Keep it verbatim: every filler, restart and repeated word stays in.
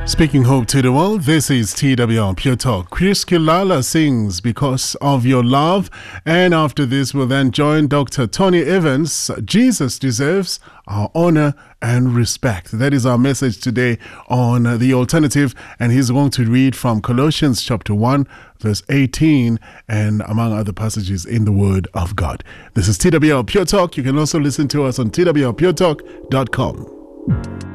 Speaking hope to the world, this is T W R Pure Talk. Chris Kilala sings Because of Your Love. And after this, we'll then join Doctor Tony Evans. Jesus deserves our honor and respect. That is our message today on The Alternative. And he's going to read from Colossians chapter one, verse eighteen, and among other passages in the Word of God. This is T W R Pure Talk. You can also listen to us on T W R pure talk dot com.